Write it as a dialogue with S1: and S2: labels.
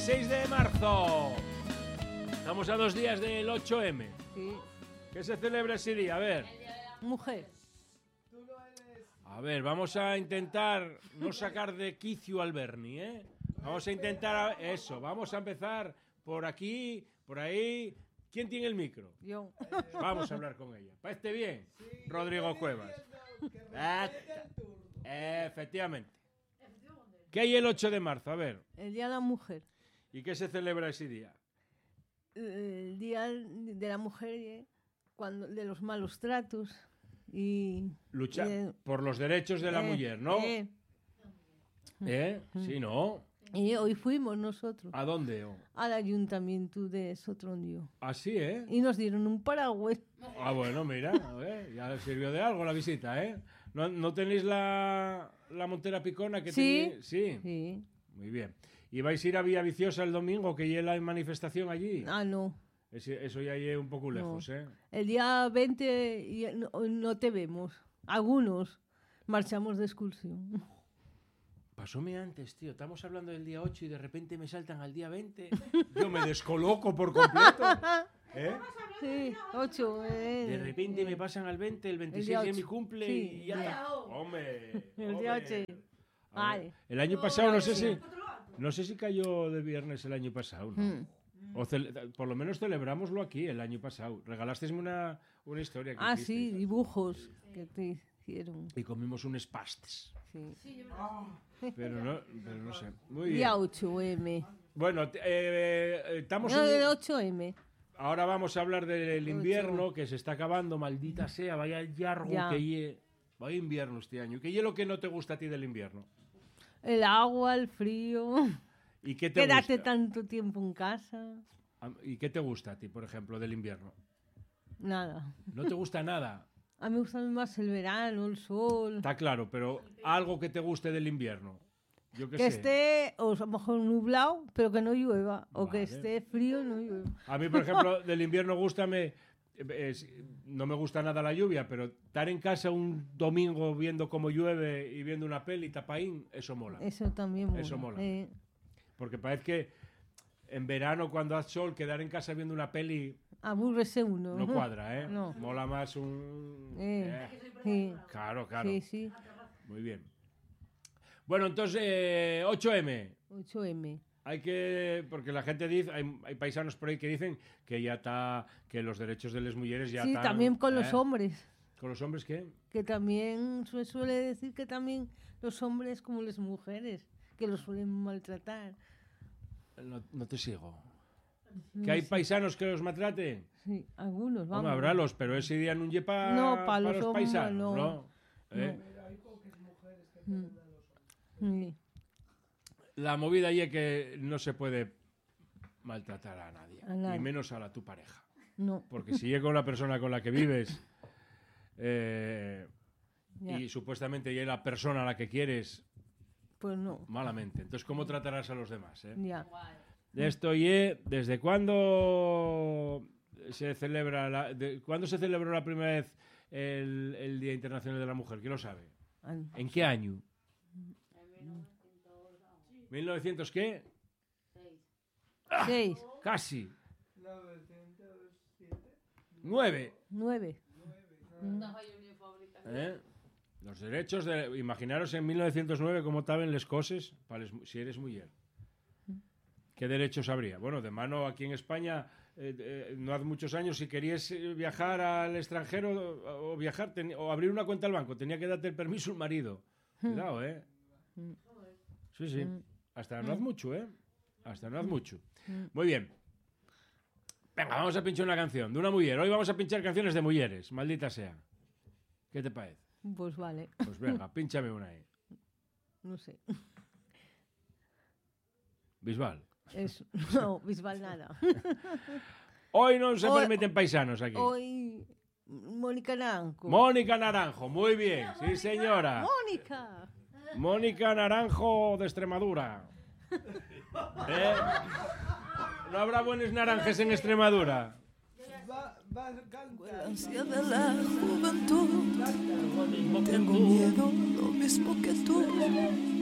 S1: 6 de marzo. Estamos a 2 días del 8M.
S2: Sí.
S1: ¿Qué se celebra ese día? A ver.
S2: Mujer.
S1: A ver, vamos a intentar no sacar de quicio al Berni, ¿eh? Vamos a intentar eso. Vamos a empezar por aquí, por ahí. ¿Quién tiene el micro?
S2: Yo.
S1: Vamos a hablar con ella. ¿Parece bien? Rodrigo Cuevas. Efectivamente. ¿Qué hay el 8 de marzo? A ver.
S2: El Día de la Mujer.
S1: ¿Y qué se celebra ese día?
S2: El Día de la Mujer, de los malos tratos y...
S1: Luchar por los derechos de la mujer, ¿no? Sí, ¿no?
S2: Y hoy fuimos nosotros
S1: ¿A dónde?
S2: al ayuntamiento de Sotrondio.
S1: Ah, sí, ¿eh?
S2: Y nos dieron un paraguas.
S1: Ah, bueno, mira, a ver, ya sirvió de algo la visita, ¿eh? ¿No tenéis la montera picona que
S2: Sí.
S1: tenéis? Sí.
S2: Sí.
S1: Muy bien. ¿Y vais a ir a Villaviciosa el domingo, que ya hay manifestación allí?
S2: Ah, no.
S1: Eso ya es un poco lejos,
S2: No.
S1: ¿eh?
S2: El día 20 no te vemos. Algunos marchamos de excursión.
S1: Pasóme antes, tío. Estamos hablando del día 8 y de repente me saltan al día 20. Yo me descoloco por completo. ¿Eh?
S2: Sí, 8.
S1: De repente me pasan al 20, el 26
S2: 8.
S1: es mi cumple
S2: Sí,
S1: y ya está. Hombre.
S2: El día 8. Vale.
S1: El año pasado no sé si cayó de viernes el año pasado, ¿no? Por lo menos celebrámoslo aquí el año pasado. Regalasteis una historia que hicisteis.
S2: Sí, dibujos que te hicieron.
S1: Y comimos unos pastes.
S2: Sí.
S1: Pero no sé. Muy bien.
S2: Día 8M.
S1: Bueno, estamos
S2: No, del 8M.
S1: Ahora vamos a hablar del invierno que se está acabando, maldita sea, vaya yargo
S2: Ya.
S1: vaya invierno este año. ¿Qué es lo que no te gusta a ti del invierno?
S2: El agua, el frío.
S1: ¿Y qué te
S2: Quédate
S1: gusta?
S2: tanto tiempo en casa.
S1: ¿Y qué te gusta a ti, por ejemplo, del invierno?
S2: Nada.
S1: ¿No te gusta nada?
S2: A mí me gusta más el verano, el sol.
S1: Está claro, pero algo que te guste del invierno. Yo qué
S2: Que
S1: sé.
S2: esté, o a lo mejor nublado, pero que no llueva. O que
S1: Vale.
S2: esté frío y no llueva.
S1: A mí, por ejemplo, del invierno no me gusta nada la lluvia, pero estar en casa un domingo viendo cómo llueve y viendo una peli tapaín, eso mola.
S2: Eso también mola.
S1: Eso mola. Porque parece que en verano, cuando hace sol, quedar en casa viendo una peli
S2: Aburrese uno.
S1: no cuadra, ¿eh?
S2: No.
S1: Mola más un...
S2: Sí.
S1: Claro.
S2: Sí.
S1: Muy bien. Bueno, entonces, 8M.
S2: 8M.
S1: Porque la gente dice, hay paisanos por ahí que dicen que ya está, que los derechos de las mujeres ya
S2: Sí,
S1: están...
S2: también con los hombres.
S1: ¿Con los hombres qué?
S2: Que también se suele decir que también los hombres como las mujeres, que los suelen maltratar.
S1: No te sigo.
S2: No
S1: ¿Que hay
S2: sé.
S1: paisanos que los maltraten?
S2: Sí, algunos, vamos.
S1: Hombre, habrálos, pero ese día no lleva
S2: No, pa'
S1: los
S2: los hombres,
S1: paisanos,
S2: no.
S1: ¿no? ¿Eh?
S2: Sí.
S1: La movida ahí es que no se puede maltratar a nadie,
S2: A nadie.
S1: ni menos a tu pareja.
S2: No.
S1: Porque si llega con la persona con la que vives
S2: Ya.
S1: y supuestamente ya es la persona a la que quieres,
S2: Pues no.
S1: malamente. Entonces, ¿cómo tratarás a los demás?
S2: Ya.
S1: Esto ¿desde cuándo se celebra ¿cuándo se celebró la primera vez el Día Internacional de la Mujer? ¿Quién lo sabe? ¿En qué año? ¿1900 qué?
S2: 6.
S1: Casi. 9.
S2: 9.
S1: Los derechos imaginaros en 1909 cómo estaban las cosas si eres mujer. ¿Qué derechos habría? Bueno, de mano aquí en España no hace muchos años, si querías viajar al extranjero o abrir una cuenta al banco, tenía que darte el permiso el marido. Cuidado, ¿eh? Sí. Hasta no hace mucho, ¿eh? Hasta no hace mucho. Muy bien. Venga, vamos a pinchar una canción de una mujer. Hoy vamos a pinchar canciones de mujeres, maldita sea. ¿Qué te parece?
S2: Pues vale.
S1: Pues venga, pínchame una ahí.
S2: No sé.
S1: Bisbal.
S2: No, Bisbal nada.
S1: Hoy no se
S2: Hoy-
S1: permiten paisanos aquí.
S2: Hoy, Mónica Naranjo.
S1: Mónica Naranjo, muy bien, sí señora.
S2: ¡Mónica!
S1: Mónica Naranjo de Extremadura. ¿No habrá buenos naranjes en Extremadura?
S3: La ansia de la juventud, tengo miedo lo mismo que tú.